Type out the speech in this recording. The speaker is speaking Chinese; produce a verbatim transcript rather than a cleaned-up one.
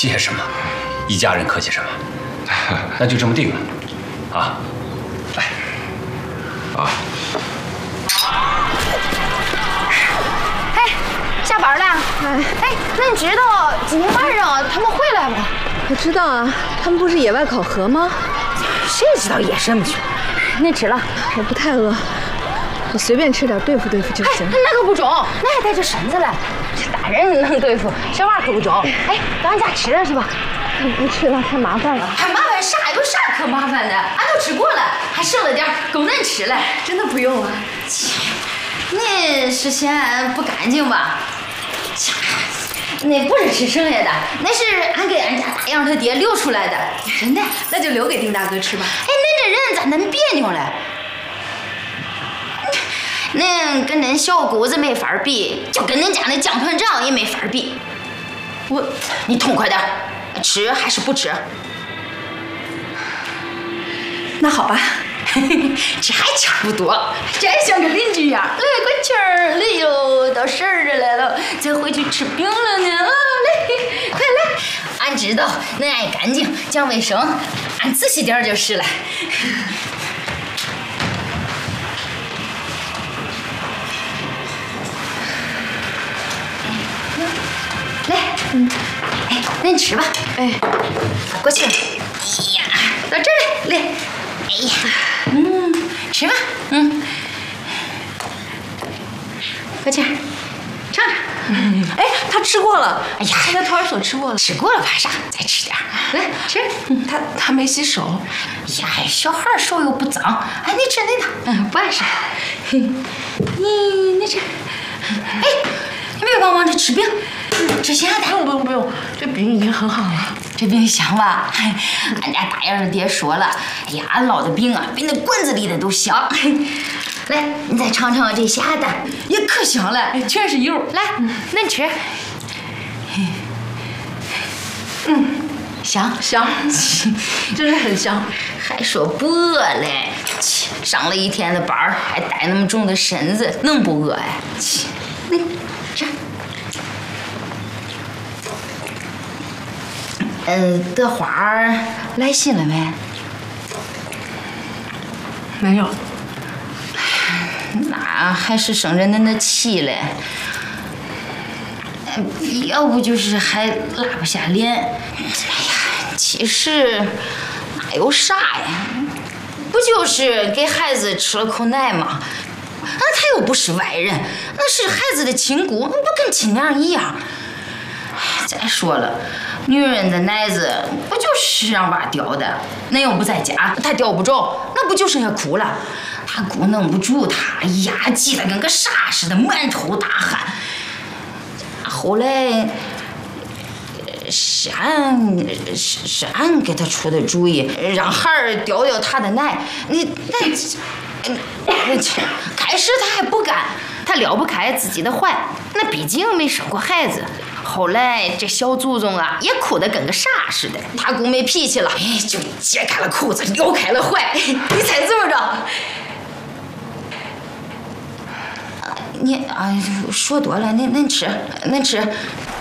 谢什么？一家人客气什么？那就这么定了，啊！来， 啊！ 哎，下班了。哎，哎，那你知道今天晚上他们回来不？ 我知道啊，他们不是野外考核吗？ 谁知道野什么去？你吃了？ 我不太饿，我随便吃点对付对付就行。 哎、那可不中，那还带着身子了。这大人能对付，小娃可不中。哎，到俺家吃了是吧？ 不吃了，太麻烦了。 还麻烦啥？有啥可麻烦的？俺都吃过了，还剩了点，够恁吃了。 真的不用啊？ 切，你是嫌不干净吧？切，那不是吃剩下的，那是俺给俺家大杨他爹留出来的，真的。 那就留给丁大哥吃吧。 哎，恁这人咋恁别扭了？恁跟恁小姑子没法比，就跟恁家那姜团长也没法比。我，你痛快点，吃还是不吃？ 那好吧， 这还差不多，这还像个邻居样。来，快气儿，来哟，到十二日来了，咱回去吃饼了呢。啊，来，快来！俺知道恁爱干净、讲卫生，俺仔细点就是了。来，嗯，哎，恁吃吧。哎，过去。哎呀，到这儿来，来。哎呀，嗯，吃吧，嗯，快去，尝尝。 嗯，哎，他吃过了。 哎呀， 他在托儿所吃过了。 吃过了怕啥？再吃点，来吃。 嗯，他他没洗手。 哎呀，小孩手又不脏。哎，你吃你的，嗯，不碍事。你你吃，哎，你别光忙着吃饼。吃咸的。 不用不用不用，这饼已经很好了。 这饼香吧？俺家大杨爹说了，哎呀，俺烙的饼啊，比那馆子里的都香。来，你再尝尝这咸的，也可香了， 哎，全是油。 来，恁吃。嗯，香香，真是很香。 还说不饿嘞？上了一天的班儿，还带那么重的身子，能不饿哎？来，吃。呃，德花儿来信了没？ 没有。 那还是生着恁的气嘞。要不就是还拉不下脸。哎呀，其实哪有啥呀？不就是给孩子吃了口奶吗？那他又不是外人，那是孩子的亲姑，那不跟亲娘一样。再说了，女人的奶子不就是让娃叼的？恁又不在家，她叼不着，那不就剩下哭了？她姑弄不住她，哎呀，急得跟个啥似的，满头大汗。后来是俺是是俺给她出的主意，让孩儿叼叼她的奶。你那那开始她还不干，她撩不开自己的怀，那毕竟没生过孩子。后来这小祖宗啊，也哭得跟个啥似的。他姑没脾气了，哎，就解开了裤子，撩开了怀。你猜怎么着？啊，你啊，说多了，恁恁吃，恁吃。